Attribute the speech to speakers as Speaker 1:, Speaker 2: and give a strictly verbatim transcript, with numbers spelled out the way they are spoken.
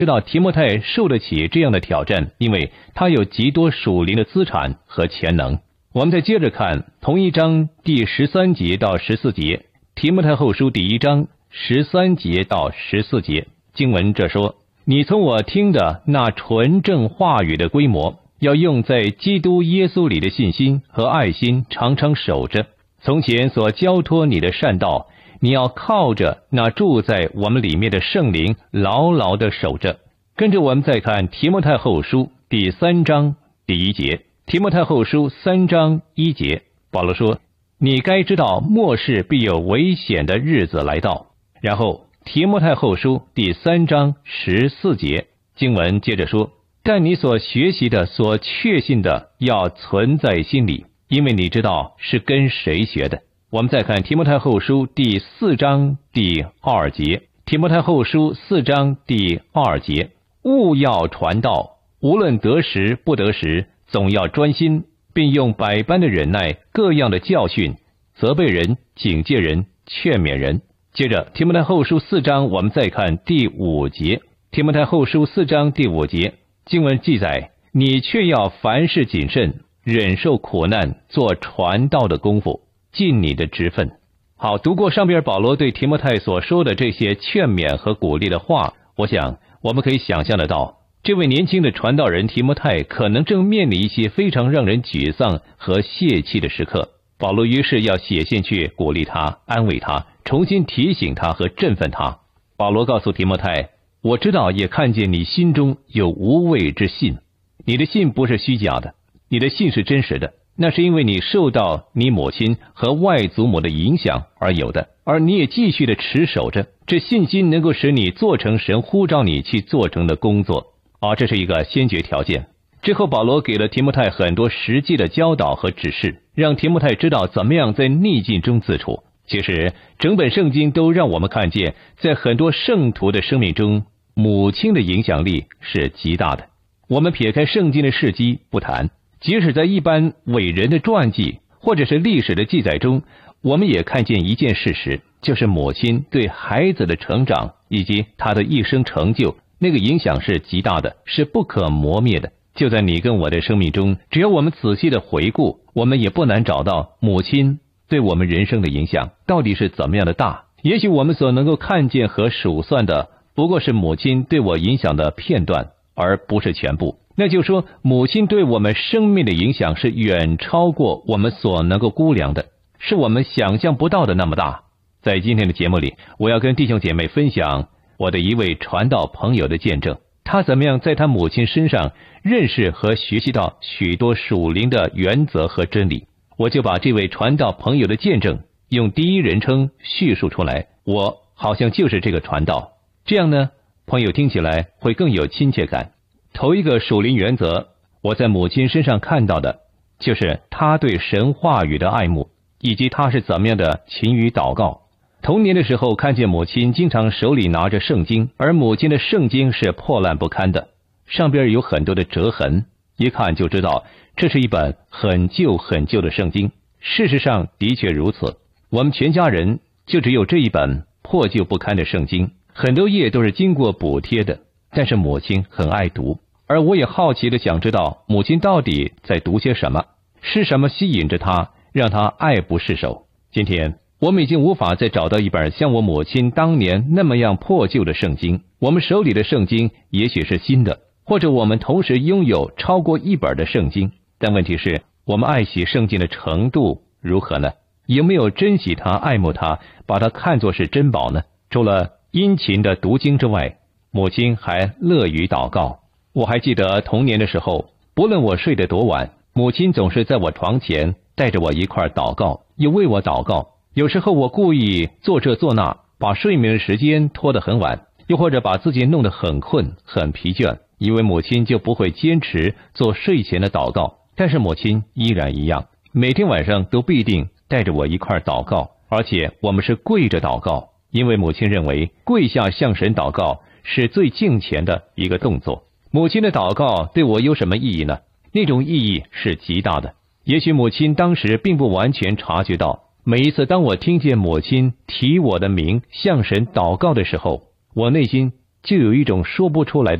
Speaker 1: 知道提摩太受得起这样的挑战，因为他有极多属灵的资产和潜能。我们再接着看同一章第十三节到十四节，提摩太后书第一章十三节到十四节，经文这说：你从我听的那纯正话语的规模，要用在基督耶稣里的信心和爱心常常守着。从前所交托你的善道，你要靠着那住在我们里面的圣灵牢牢地守着。跟着我们再看提摩太后书第三章第一节。提摩太后书三章一节，保罗说：你该知道末世必有危险的日子来到。然后提摩太后书第三章十四节，经文接着说：但你所学习的所确信的要存在心里，因为你知道是跟谁学的。我们再看提摩太后书第四章第二节。提摩太后书四章第二节，务要传道，无论得时不得时，总要专心，并用百般的忍耐，各样的教训，责备人，警戒人，劝勉人。接着提摩太后书四章，我们再看第五节。提摩太后书四章第五节，经文记载：你却要凡事谨慎，忍受苦难，做传道的功夫，尽你的职分。好，读过上边保罗对提摩太所说的这些劝勉和鼓励的话，我想我们可以想象得到，这位年轻的传道人提摩太可能正面临一些非常让人沮丧和泄气的时刻。保罗于是要写信去鼓励他，安慰他，重新提醒他和振奋他。保罗告诉提摩太：我知道也看见你心中有无畏之信，你的信不是虚假的，你的信是真实的，那是因为你受到你母亲和外祖母的影响而有的，而你也继续的持守着，这信心能够使你做成神呼召你去做成的工作。啊，这是一个先决条件。之后保罗给了提摩太很多实际的教导和指示，让提摩太知道怎么样在逆境中自处。其实整本圣经都让我们看见，在很多圣徒的生命中，母亲的影响力是极大的。我们撇开圣经的事迹不谈，即使在一般伟人的传记或者是历史的记载中，我们也看见一件事实，就是母亲对孩子的成长以及他的一生成就，那个影响是极大的，是不可磨灭的。就在你跟我的生命中，只要我们仔细的回顾，我们也不难找到母亲对我们人生的影响到底是怎么样的大。也许我们所能够看见和数算的，不过是母亲对我影响的片段，而不是全部。那就说母亲对我们生命的影响是远超过我们所能够估量的，是我们想象不到的那么大。在今天的节目里，我要跟弟兄姐妹分享我的一位传道朋友的见证，他怎么样在他母亲身上认识和学习到许多属灵的原则和真理。我就把这位传道朋友的见证用第一人称叙述出来，我好像就是这个传道，这样呢，朋友听起来会更有亲切感。头一个属灵原则，我在母亲身上看到的，就是她对神话语的爱慕，以及她是怎么样的勤于祷告。童年的时候，看见母亲经常手里拿着圣经，而母亲的圣经是破烂不堪的，上边有很多的折痕，一看就知道这是一本很旧很旧的圣经。事实上的确如此，我们全家人就只有这一本破旧不堪的圣经，很多页都是经过补贴的，但是母亲很爱读，而我也好奇的想知道母亲到底在读些什么，是什么吸引着她，让她爱不释手。今天我们已经无法再找到一本像我母亲当年那么样破旧的圣经，我们手里的圣经也许是新的，或者我们同时拥有超过一本的圣经，但问题是我们爱惜圣经的程度如何呢？有没有珍惜它，爱慕它，把它看作是珍宝呢？除了殷勤的读经之外，母亲还乐于祷告。我还记得童年的时候，不论我睡得多晚，母亲总是在我床前带着我一块祷告，又为我祷告。有时候我故意做这做那，把睡眠的时间拖得很晚，又或者把自己弄得很困很疲倦，以为母亲就不会坚持做睡前的祷告。但是母亲依然一样，每天晚上都必定带着我一块祷告，而且我们是跪着祷告，因为母亲认为跪下向神祷告是最敬虔的一个动作。母亲的祷告对我有什么意义呢？那种意义是极大的。也许母亲当时并不完全察觉到，每一次当我听见母亲提我的名向神祷告的时候，我内心就有一种说不出来的